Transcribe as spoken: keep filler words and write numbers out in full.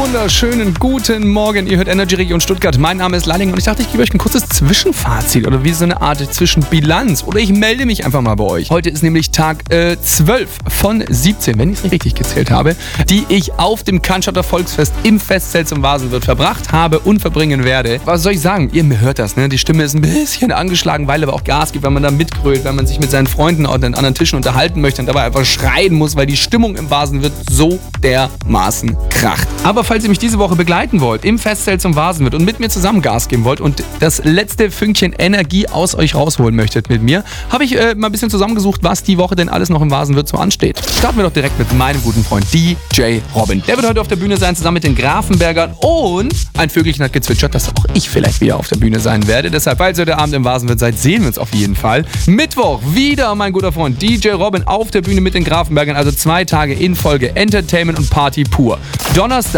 wunderschönen guten Morgen. Ihr hört Energy Region Stuttgart. Mein Name ist Lalling und ich dachte, ich gebe euch ein kurzes Zwischenfazit oder wie so eine Art Zwischenbilanz. Oder ich melde mich einfach mal bei euch. Heute ist nämlich Tag äh, zwölf von siebzehn, wenn ich es richtig gezählt habe, die ich auf dem Cannstatter Volksfest im Festzelt zum Vasenwirt verbracht habe und verbringen werde. Was soll ich sagen? Ihr hört das, ne? Die Stimme ist ein bisschen angeschlagen, weil aber auch Gas gibt, wenn man da mitgrölt, wenn man sich mit seinen Freunden an den anderen Tischen unterhalten möchte und dabei einfach schreien muss, weil die Stimmung im Vasenwirt so dermaßen kracht. Aber falls ihr mich diese Woche begleiten wollt, im Festzelt zum Vasenwirt und mit mir zusammen Gas geben wollt und das letzte Fünkchen Energie aus euch rausholen möchtet mit mir, habe ich äh, mal ein bisschen zusammengesucht, was die Woche denn alles noch im Vasenwirt so ansteht. Starten wir doch direkt mit meinem guten Freund D J Robin. Der wird heute auf der Bühne sein, zusammen mit den Grafenbergern, und ein Vögelchen hat gezwitschert, dass auch ich vielleicht wieder auf der Bühne sein werde. Deshalb, falls ihr heute Abend im Vasenwirt seid, sehen wir uns auf jeden Fall. Mittwoch wieder mein guter Freund D J Robin auf der Bühne mit den Grafenbergern, also zwei Tage in Folge Entertainment und Party pur. Donnerstag